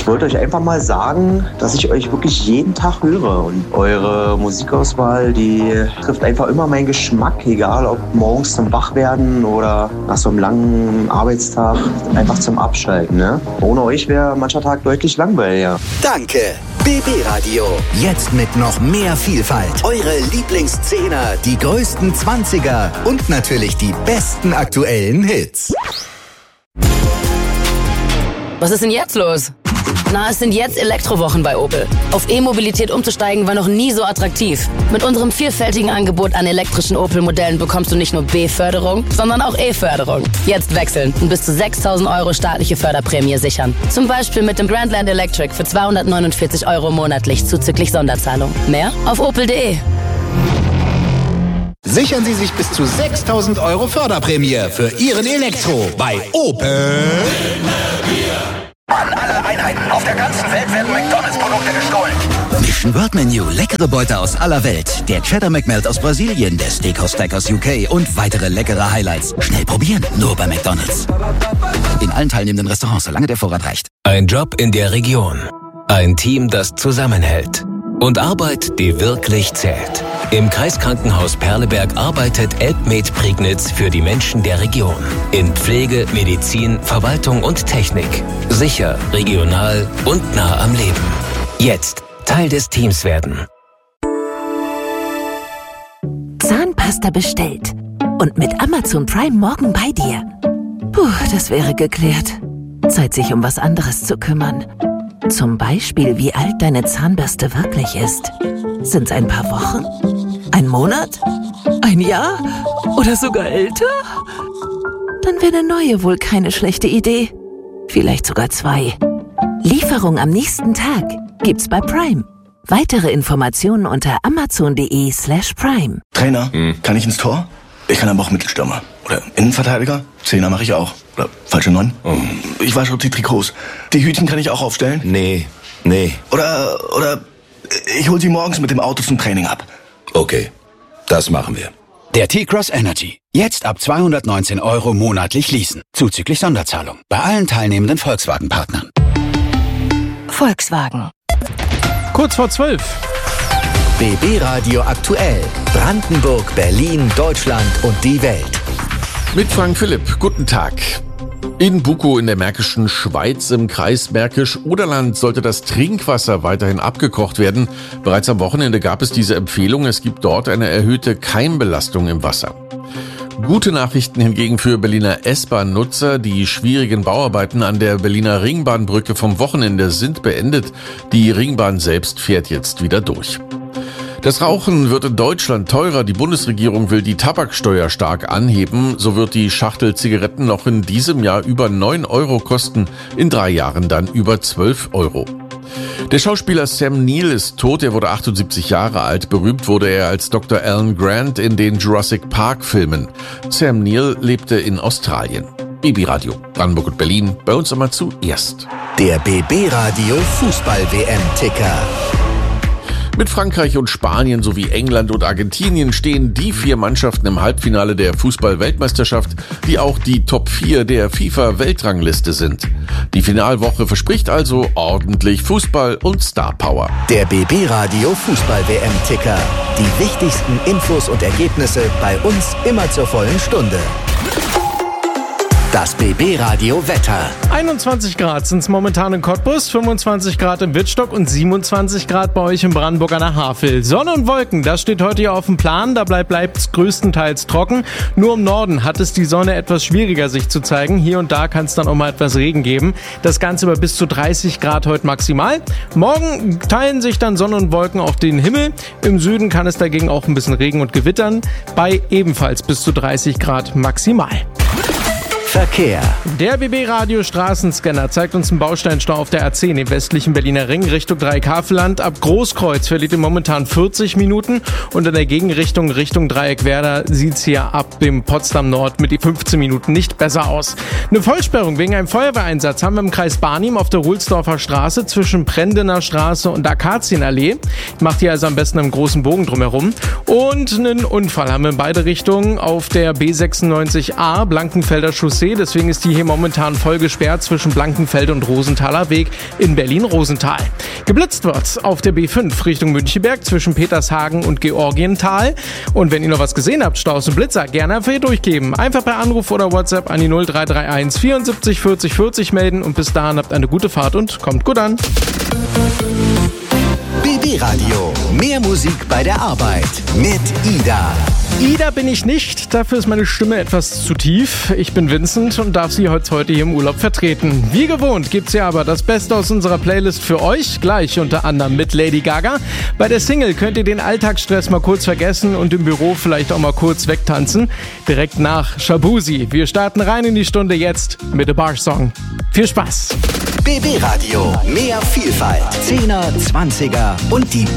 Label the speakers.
Speaker 1: Ich wollte euch einfach mal sagen, dass ich euch wirklich jeden Tag höre. Und eure Musikauswahl, die trifft einfach immer meinen Geschmack. Egal ob morgens zum Wachwerden oder nach so einem langen Arbeitstag einfach zum Abschalten. Ne? Ohne euch wäre mancher Tag deutlich langweiliger.
Speaker 2: Danke. BB Radio. Jetzt mit noch mehr Vielfalt. Eure Lieblingszehner, die größten 20er und natürlich die besten aktuellen Hits.
Speaker 3: Was ist denn jetzt los? Na, es sind jetzt Elektrowochen bei Opel. Auf E-Mobilität umzusteigen war noch nie so attraktiv. Mit unserem vielfältigen Angebot an elektrischen Opel-Modellen bekommst du nicht nur B-Förderung, sondern auch E-Förderung. Jetzt wechseln und bis zu 6.000 € staatliche Förderprämie sichern. Zum Beispiel mit dem Grandland Electric für 249 € monatlich zuzüglich Sonderzahlung. Mehr auf opel.de.
Speaker 2: Sichern Sie sich bis zu 6.000 € Förderprämie für Ihren Elektro bei Opel.
Speaker 4: An alle Einheiten auf der ganzen Welt werden McDonalds-Produkte gestohlen.
Speaker 2: Mission World Menu, leckere Beute aus aller Welt. Der Cheddar McMelt aus Brasilien, der Steakhouse Stack aus UK und weitere leckere Highlights. Schnell probieren, nur bei McDonalds. In allen teilnehmenden Restaurants, solange der Vorrat reicht.
Speaker 5: Ein Job in der Region. Ein Team, das zusammenhält. Und Arbeit, die wirklich zählt. Im Kreiskrankenhaus Perleberg arbeitet Elbmed Prignitz für die Menschen der Region. In Pflege, Medizin, Verwaltung und Technik. Sicher, regional und nah am Leben. Jetzt Teil des Teams werden.
Speaker 6: Zahnpasta bestellt. Und mit Amazon Prime morgen bei dir. Puh, das wäre geklärt. Zeit, sich um was anderes zu kümmern. Zum Beispiel, wie alt deine Zahnbürste wirklich ist. Sind's ein paar Wochen? Ein Monat? Ein Jahr? Oder sogar älter? Dann wäre eine neue wohl keine schlechte Idee. Vielleicht sogar 2. Lieferung am nächsten Tag gibt's bei Prime. Weitere Informationen unter amazon.de/prime.
Speaker 7: Trainer, kann ich ins Tor? Ich kann aber auch Mittelstürmer. Oder Innenverteidiger? Zehner mache ich auch. Oder falsche 9? Ich wasche die Trikots. Die Hütchen kann ich auch aufstellen?
Speaker 8: Nee.
Speaker 7: Oder ich hol sie morgens mit dem Auto zum Training ab.
Speaker 8: Okay, das machen wir.
Speaker 9: Der T-Cross Energy. Jetzt ab 219 € monatlich leasen. Zuzüglich Sonderzahlung. Bei allen teilnehmenden Volkswagen-Partnern.
Speaker 6: Volkswagen.
Speaker 10: Kurz vor 12.
Speaker 2: BB Radio aktuell. Brandenburg, Berlin, Deutschland und die Welt.
Speaker 11: Mit Frank Philipp. Guten Tag. In Bukow in der Märkischen Schweiz im Kreis Märkisch-Oderland sollte das Trinkwasser weiterhin abgekocht werden. Bereits am Wochenende gab es diese Empfehlung. Es gibt dort eine erhöhte Keimbelastung im Wasser. Gute Nachrichten hingegen für Berliner S-Bahn-Nutzer. Die schwierigen Bauarbeiten an der Berliner Ringbahnbrücke vom Wochenende sind beendet. Die Ringbahn selbst fährt jetzt wieder durch. Das Rauchen wird in Deutschland teurer. Die Bundesregierung will die Tabaksteuer stark anheben. So wird die Schachtel Zigaretten noch in diesem Jahr über 9 € kosten, in 3 Jahren dann über 12 €. Der Schauspieler Sam Neill ist tot. Er wurde 78 Jahre alt. Berühmt wurde er als Dr. Alan Grant in den Jurassic Park-Filmen. Sam Neill lebte in Australien. BB Radio, Brandenburg und Berlin, bei uns immer zuerst.
Speaker 2: Der BB Radio Fußball-WM-Ticker.
Speaker 11: Mit Frankreich und Spanien sowie England und Argentinien stehen die 4 Mannschaften im Halbfinale der Fußball-Weltmeisterschaft, die auch die Top 4 der FIFA-Weltrangliste sind. Die Finalwoche verspricht also ordentlich Fußball und Star-Power.
Speaker 2: Der BB Radio Fußball-WM-Ticker. Die wichtigsten Infos und Ergebnisse bei uns immer zur vollen Stunde. Das BB Radio Wetter.
Speaker 10: 21 Grad sind es momentan in Cottbus, 25 Grad im Wittstock und 27 Grad bei euch in Brandenburg an der Havel. Sonne und Wolken, das steht heute hier auf dem Plan, da bleibt es größtenteils trocken. Nur im Norden hat es die Sonne etwas schwieriger sich zu zeigen. Hier und da kann es dann auch mal etwas Regen geben. Das Ganze bei bis zu 30 Grad heute maximal. Morgen teilen sich dann Sonne und Wolken auf den Himmel. Im Süden kann es dagegen auch ein bisschen Regen und gewittern, bei ebenfalls bis zu 30 Grad maximal.
Speaker 2: Verkehr.
Speaker 10: Der BB-Radio Straßenscanner zeigt uns einen Bausteinstau auf der A10 im westlichen Berliner Ring Richtung Dreieck-Havelland. Ab Großkreuz verliert ihr momentan 40 Minuten und in der Gegenrichtung Richtung Dreieck-Werder sieht's hier ab dem Potsdam Nord mit die 15 Minuten nicht besser aus. Eine Vollsperrung wegen einem Feuerwehreinsatz haben wir im Kreis Barnim auf der Ruhlsdorfer Straße zwischen Prendener Straße und Akazienallee. Macht ihr also am besten einen großen Bogen drumherum. Und einen Unfall haben wir in beide Richtungen auf der B96A Blankenfelder Chaussee C. Deswegen ist die hier momentan voll gesperrt zwischen Blankenfeld und Rosenthaler Weg in Berlin-Rosenthal. Geblitzt wird auf der B5 Richtung Münchenberg zwischen Petershagen und Georgienthal. Und wenn ihr noch was gesehen habt, Staus und Blitzer, gerne einfach hier durchgeben. Einfach per Anruf oder WhatsApp an die 0331 74 40 40 melden und bis dahin habt eine gute Fahrt und kommt gut an.
Speaker 2: BB Radio. Mehr Musik bei der Arbeit mit Ida.
Speaker 10: Ida bin ich nicht, dafür ist meine Stimme etwas zu tief. Ich bin Vincent und darf Sie heute hier im Urlaub vertreten. Wie gewohnt gibt's ja aber das Beste aus unserer Playlist für euch, gleich unter anderem mit Lady Gaga. Bei der Single könnt ihr den Alltagsstress mal kurz vergessen und im Büro vielleicht auch mal kurz wegtanzen. Direkt nach Shabuzi. Wir starten rein in die Stunde jetzt mit The Bar Song. Viel Spaß!
Speaker 2: BB Radio. Mehr Vielfalt. 10er, 20er und die